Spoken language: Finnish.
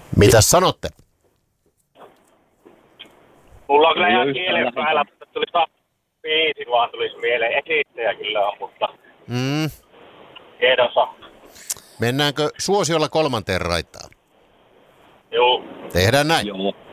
Mitäs sanotte? Mulla on kyllä ihan kielen päällä, mutta tuli biisi vaan tulisi mieleen. Esittäjä kyllä on, mutta tiedossa. Mennäänkö suosiolla kolmanteen raitaan? Juu. Tehdään näin. Joo.